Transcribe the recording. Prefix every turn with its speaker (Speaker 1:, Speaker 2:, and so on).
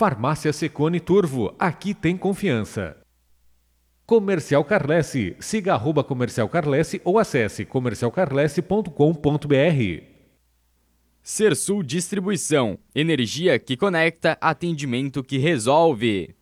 Speaker 1: Farmácia Secone Turvo, aqui tem confiança. Comercial Carlesse, siga @Comercial Carlesse ou acesse comercialcarlesse.com.br.
Speaker 2: Sersul Distribuição, energia que conecta, atendimento que resolve.